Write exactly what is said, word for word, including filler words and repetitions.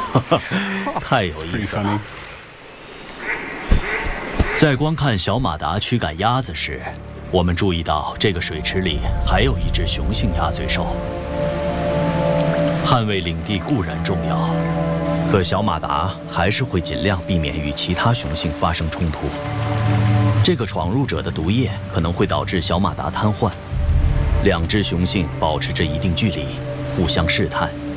太有意思了。在观看小马达驱赶鸭子时，我们注意到这个水池里还有一只雄性鸭嘴兽。捍卫领地固然重要，可小马达还是会尽量避免与其他雄性发生冲突。这个闯入者的毒液可能会导致小马达瘫痪。两只雄性保持着一定距离，互相试探。